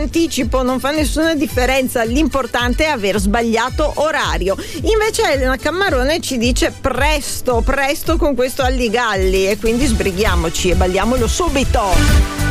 anticipo non fa nessuna differenza, l'importante è aver sbagliato orario. Invece Elena Cammarone ci dice presto con questo Alligalli, e quindi sbrighiamoci e balliamolo subito.